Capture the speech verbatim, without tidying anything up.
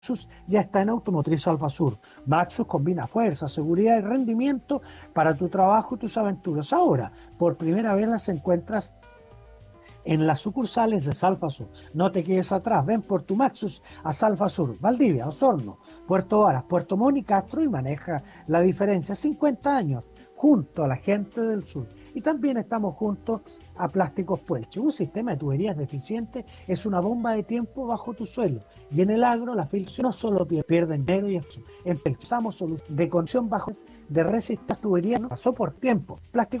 Maxus ya está en Automotriz Alfa Sur. Maxus combina fuerza, seguridad y rendimiento para tu trabajo y tus aventuras. Ahora, por primera vez las encuentras en las sucursales de Salfa Sur. No te quedes atrás, ven por tu Maxus a Salfa Sur, Valdivia, Osorno, Puerto Varas, Puerto Montt y Castro y maneja la diferencia. cincuenta años junto a la gente del sur. Y también estamos juntos a Plásticos Puelche. Un sistema de tuberías deficiente es una bomba de tiempo bajo tu suelo. Y en el agro, la filtración no solo pierden dinero y eso. Empezamos soluciones de conexión bajo de resistir tuberías, no pasó por tiempo. Plásticos